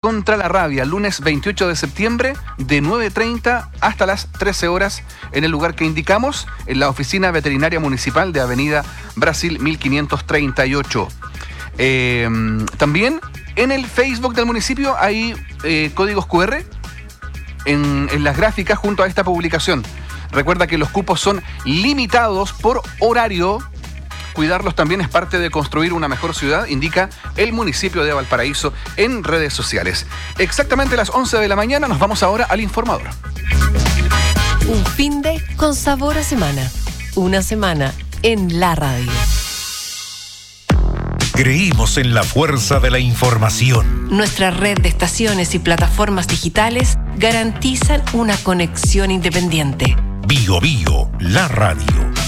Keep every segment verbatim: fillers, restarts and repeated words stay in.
contra la rabia, lunes veintiocho de septiembre, de nueve treinta hasta las trece horas, en el lugar que indicamos, en la Oficina Veterinaria Municipal de Avenida Brasil mil quinientos treinta y ocho. Eh, también en el Facebook del municipio hay eh, códigos cu erre en, en las gráficas junto a esta publicación. Recuerda que los cupos son limitados por horario. Cuidarlos también es parte de construir una mejor ciudad, indica el municipio de Valparaíso en redes sociales. Exactamente a las once de la mañana nos vamos ahora al informador. Un fin de con sabor a semana. Una semana en la radio. Creímos en la fuerza de la información. Nuestra red de estaciones y plataformas digitales garantizan una conexión independiente. Bio Bio, la radio.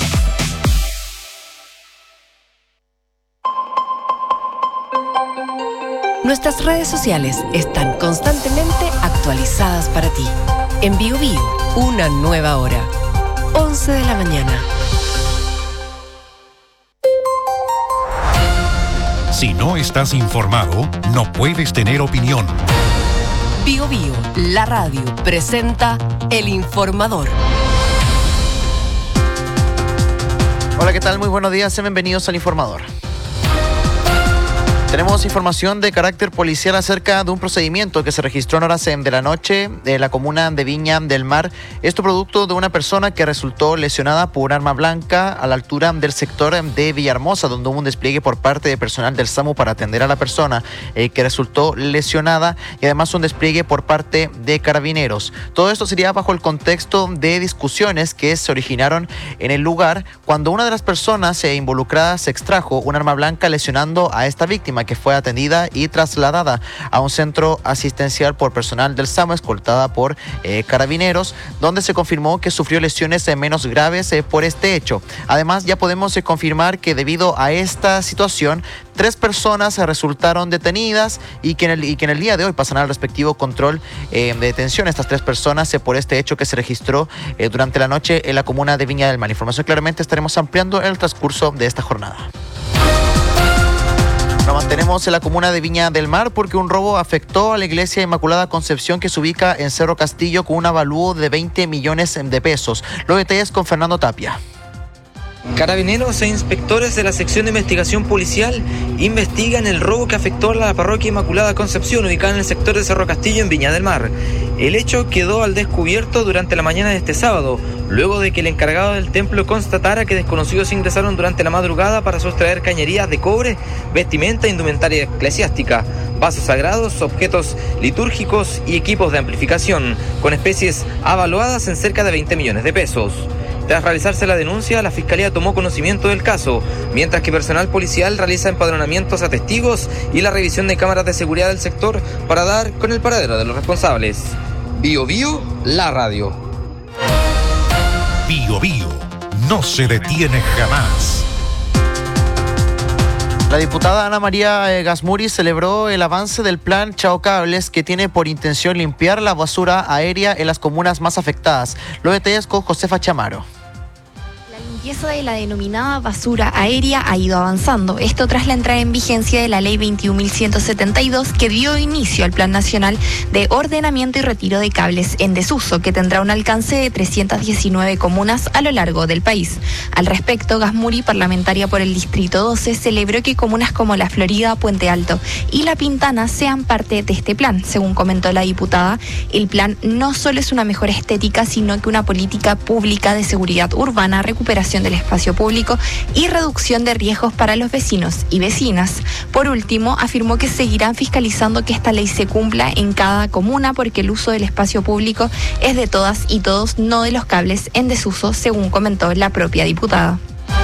Nuestras redes sociales están constantemente actualizadas para ti. En Bio Bio, una nueva hora. once de la mañana. Si no estás informado, no puedes tener opinión. Bio Bio, la radio, presenta El Informador. Hola, ¿qué tal? Muy buenos días, sean bienvenidos al Informador. Tenemos información de carácter policial acerca de un procedimiento que se registró en horas de la noche en la comuna de Viña del Mar. Esto producto de una persona que resultó lesionada por un arma blanca a la altura del sector de Villahermosa, donde hubo un despliegue por parte de personal del SAMU para atender a la persona eh, que resultó lesionada, y además un despliegue por parte de carabineros. Todo esto sería bajo el contexto de discusiones que se originaron en el lugar cuando una de las personas eh, involucradas se extrajo un arma blanca lesionando a esta víctima, que fue atendida y trasladada a un centro asistencial por personal del SAMU, escoltada por eh, carabineros, donde se confirmó que sufrió lesiones eh, menos graves eh, por este hecho. Además, ya podemos eh, confirmar que debido a esta situación, tres personas eh, resultaron detenidas y que, en el, y que en el día de hoy pasarán al respectivo control eh, de detención. Estas tres personas eh, por este hecho que se registró eh, durante la noche en la comuna de Viña del Mar. Información claramente estaremos ampliando en el transcurso de esta jornada. Nos mantenemos en la comuna de Viña del Mar porque un robo afectó a la iglesia Inmaculada Concepción, que se ubica en Cerro Castillo, con un avalúo de veinte millones de pesos. Los detalles con Fernando Tapia. Carabineros e inspectores de la sección de investigación policial investigan el robo que afectó a la parroquia Inmaculada Concepción, ubicada en el sector de Cerro Castillo, en Viña del Mar. El hecho quedó al descubierto durante la mañana de este sábado, luego de que el encargado del templo constatara que desconocidos ingresaron durante la madrugada para sustraer cañerías de cobre, vestimenta e indumentaria eclesiástica, vasos sagrados, objetos litúrgicos y equipos de amplificación, con especies avaluadas en cerca de veinte millones de pesos. Tras realizarse la denuncia, la Fiscalía tomó conocimiento del caso, mientras que personal policial realiza empadronamientos a testigos y la revisión de cámaras de seguridad del sector para dar con el paradero de los responsables. Bio Bio, la radio. Bio Bio, no se detiene jamás. La diputada Ana María Gasmuri celebró el avance del plan Chao Cables, que tiene por intención limpiar la basura aérea en las comunas más afectadas. Los detalles con Josefa Chamaro. La limpieza de la denominada basura aérea ha ido avanzando. Esto tras la entrada en vigencia de la Ley veintiún mil ciento setenta y dos, que dio inicio al Plan Nacional de Ordenamiento y Retiro de Cables en Desuso, que tendrá un alcance de trescientas diecinueve comunas a lo largo del país. Al respecto, Gasmuri, parlamentaria por el Distrito doce, celebró que comunas como La Florida, Puente Alto y La Pintana sean parte de este plan. Según comentó la diputada, el plan no solo es una mejor estética, sino que una política pública de seguridad urbana, recuperación del espacio público y reducción de riesgos para los vecinos y vecinas. Por último, afirmó que seguirán fiscalizando que esta ley se cumpla en cada comuna, porque el uso del espacio público es de todas y todos, no de los cables en desuso, según comentó la propia diputada.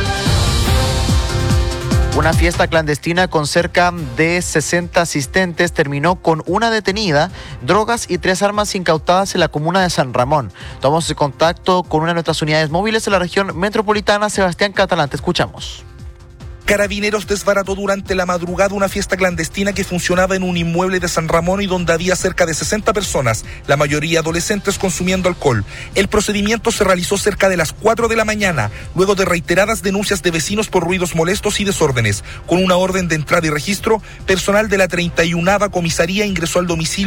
Una fiesta clandestina con cerca de sesenta asistentes terminó con una detenida, drogas y tres armas incautadas en la comuna de San Ramón. Tomamos contacto con una de nuestras unidades móviles en la región metropolitana. Sebastián Catalán, te escuchamos. Carabineros desbarató durante la madrugada una fiesta clandestina que funcionaba en un inmueble de San Ramón y donde había cerca de sesenta personas, la mayoría adolescentes, consumiendo alcohol. El procedimiento se realizó cerca de las cuatro de la mañana, luego de reiteradas denuncias de vecinos por ruidos molestos y desórdenes. Con una orden de entrada y registro, personal de la treinta y unava comisaría ingresó al domicilio